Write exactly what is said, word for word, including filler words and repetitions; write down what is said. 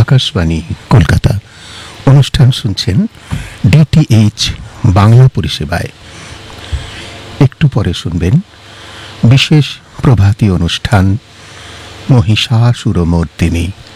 আকাশবাণী কলকাতা। অনুষ্ঠান শুনছেন ডিটিএইচ বাংলা পরিষেবায়। একটু পরে শুনবেন বিশেষ প্রভাতী অনুষ্ঠান মহিষাসুরমর্দিনী।